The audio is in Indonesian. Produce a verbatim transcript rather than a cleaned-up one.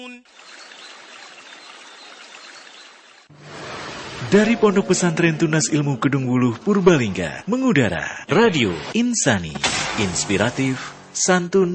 Dari Pondok Pesantren Tunas Ilmu Kedung Wuluh Purbalingga mengudara Radio Insani, inspiratif, santun,